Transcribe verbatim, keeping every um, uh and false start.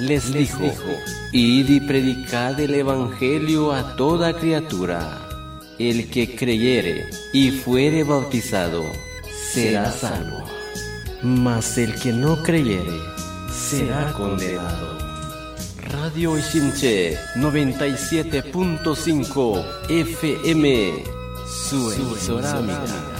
les dijo: id y predicad el evangelio a toda criatura. El que creyere y fuere bautizado será salvo, mas el que no creyere será condenado. Radio Ishinche noventa y siete punto cinco F M, su emisora amiga.